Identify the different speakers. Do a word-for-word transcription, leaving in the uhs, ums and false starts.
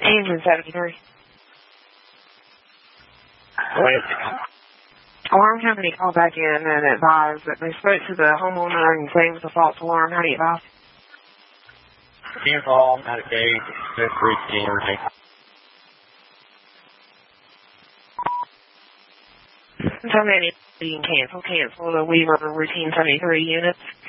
Speaker 1: Engine seventy-three.
Speaker 2: Wait.
Speaker 1: Alarm company called back in and advised that they spoke to the homeowner and saying it was a false alarm. How do you advise?
Speaker 2: Cancel, Medicaid, fifth routine, everything.
Speaker 1: So many you can cancel, cancel the Weaver Routine seventy-three units.